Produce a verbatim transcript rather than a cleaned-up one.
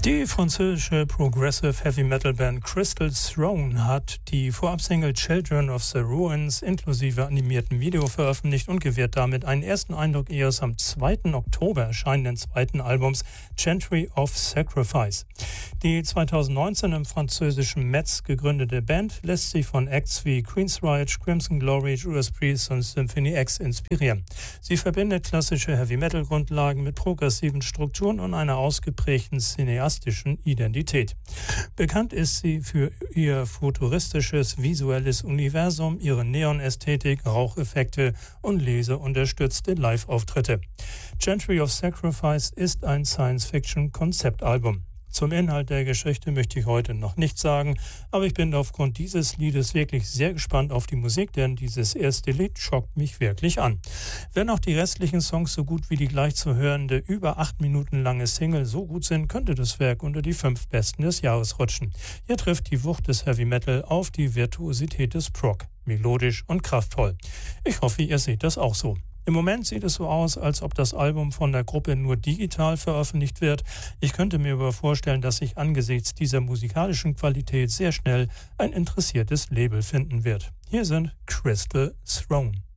Die französische Progressive Heavy Metal Band Crystal Throne hat die Vorabsingle Children of the Ruins inklusive animierten Video veröffentlicht und gewährt damit einen ersten Eindruck ihres am zweiten Oktober erscheinenden zweiten Albums Chantry of Sacrifice. Die zweitausendneunzehn im französischen Metz gegründete Band lässt sich von Acts wie Queen's Riot, Crimson Glory, Judas Priest und Symphony X inspirieren. Sie verbindet klassische Heavy Metal Grundlagen mit progressiven Strukturen und einer ausgeprägten cineastischen Identität. Bekannt ist sie für ihr futuristisches visuelles Universum, ihre Neon-Ästhetik, Raucheffekte und laserunterstützte Live-Auftritte. Chantry of Sacrifice ist ein Science-Fiction-Konzeptalbum. Zum Inhalt der Geschichte möchte ich heute noch nichts sagen, aber ich bin aufgrund dieses Liedes wirklich sehr gespannt auf die Musik, denn dieses erste Lied schockt mich wirklich an. Wenn auch die restlichen Songs so gut wie die gleich zu hörende, über acht Minuten lange Single so gut sind, könnte das Werk unter die fünf Besten des Jahres rutschen. Hier trifft die Wucht des Heavy Metal auf die Virtuosität des Prog. Melodisch und kraftvoll. Ich hoffe, ihr seht das auch so. Im Moment sieht es so aus, als ob das Album von der Gruppe nur digital veröffentlicht wird. Ich könnte mir aber vorstellen, dass sich angesichts dieser musikalischen Qualität sehr schnell ein interessiertes Label finden wird. Hier sind Crystal Throne.